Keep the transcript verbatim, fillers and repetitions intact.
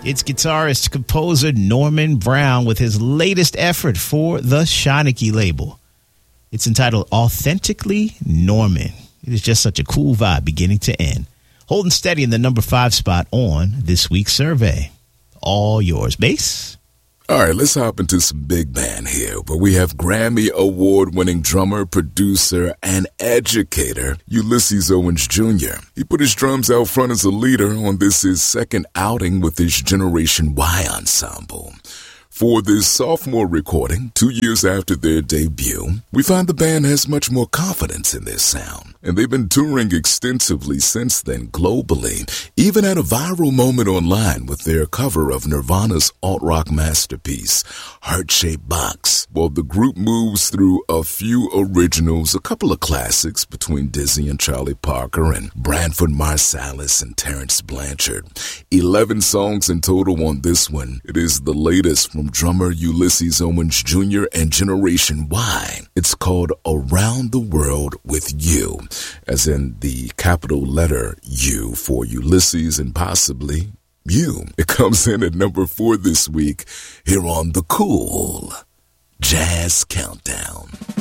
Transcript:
It's guitarist, composer Norman Brown with his latest effort for the Shanachie label. It's entitled Authentically Norman. It is just such a cool vibe beginning to end. Holding steady in the number five spot on this week's survey. All yours, Bass. All right, let's hop into some big band here, where we have Grammy Award-winning drummer, producer, and educator Ulysses Owens Junior He put his drums out front as a leader on this his second outing with his Generation Y ensemble. For this sophomore recording, two years after their debut, we find the band has much more confidence in their sound, and they've been touring extensively since then globally, even had a viral moment online with their cover of Nirvana's alt-rock masterpiece, Heart-Shaped Box, while the group moves through a few originals, a couple of classics between Dizzy and Charlie Parker and Branford Marsalis and Terrence Blanchard. Eleven songs in total on this one. It is the latest from drummer Ulysses Owens Junior and Generation Y. It's called Around the World with You, as in the capital letter U for Ulysses and possibly you. It comes in at number four this week here on the Cool Jazz Countdown.